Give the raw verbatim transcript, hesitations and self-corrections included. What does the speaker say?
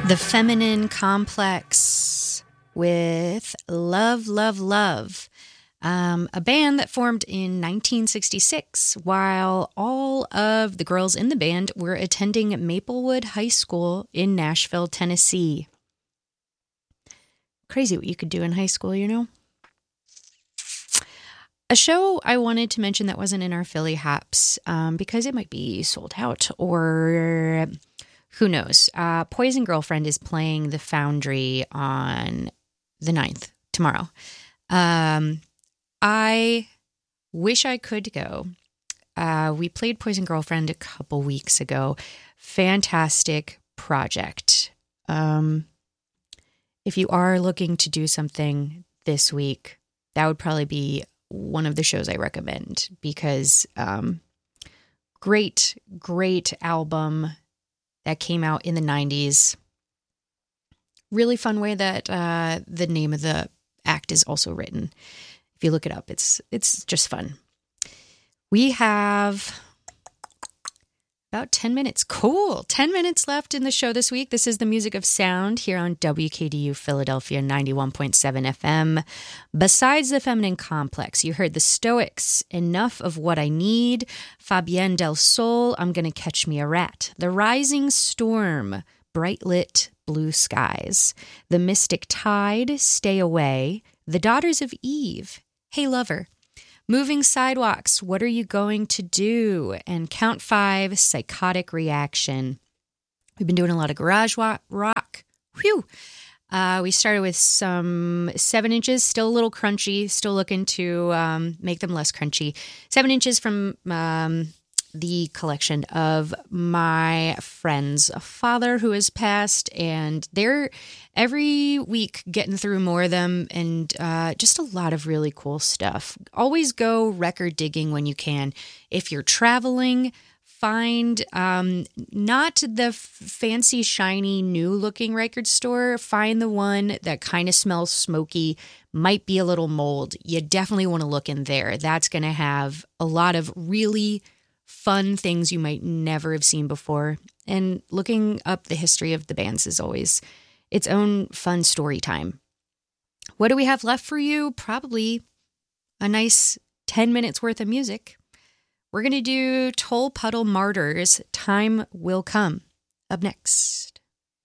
The Feminine Complex with Love, Love, Love, um, a band that formed in nineteen sixty-six while all of the girls in the band were attending Maplewood High School in Nashville, Tennessee. Crazy what you could do in high school, you know? A show I wanted to mention that wasn't in our Philly Haps um, because it might be sold out or... Who knows? Uh, Poison Girlfriend is playing the Foundry on the ninth, tomorrow. Um, I wish I could go. Uh, we played Poison Girlfriend a couple weeks ago. Fantastic project. Um, if you are looking to do something this week, that would probably be one of the shows I recommend because um, great, great album that came out in the nineties. Really fun way that uh, the name of the act is also written. If you look it up, it's it's just fun. We have about ten minutes. Cool. ten minutes left in the show this week. This is the Music of Sound here on W K D U Philadelphia ninety-one point seven F M. Besides the Feminine Complex, you heard the Stoics, Enough of What I Need, Fabienne Del Sol, I'm Gonna Catch Me a Rat, The Rising Storm, Bright Lit Blue Skies, The Mystic Tide, Stay Away, The Daughters of Eve, Hey Lover, Moving Sidewalks, What Are You Going to Do? And Count Five, Psychotic Reaction. We've been doing a lot of garage wa- rock. Whew. Uh, we started with some seven inches, still a little crunchy, still looking to um, make them less crunchy. Seven inches from um, the collection of my friend's father who has passed, and they're every week getting through more of them, and uh, just a lot of really cool stuff. Always go record digging when you can. If you're traveling, find um, not the f- fancy, shiny, new-looking record store. Find the one that kind of smells smoky, might be a little mold. You definitely want to look in there. That's going to have a lot of really fun things you might never have seen before. And looking up the history of the bands is always its own fun story time. What do we have left for you? Probably a nice ten minutes worth of music. We're going to do Toll Puddle Martyrs, Time Will Come, up next.